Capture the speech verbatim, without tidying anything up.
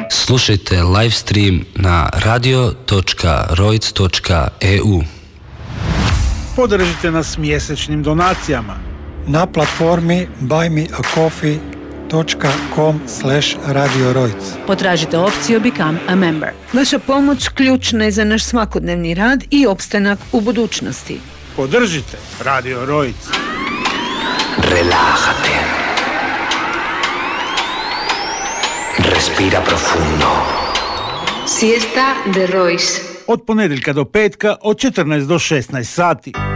Slušajte live stream na radio točka rojc točka e u. Podržite nas mjesečnim donacijama na platformi buy me a coffee dot com slash radio rojc. Potražite opciju Become a Member. Vaša pomoć ključna je za naš svakodnevni rad i opstanak u budućnosti. Podržite Radio Rojc. Relájate. Respira profundo. Siesta de Royce. Od ponedjeljka do petka od četrnaest do šesnaest sati.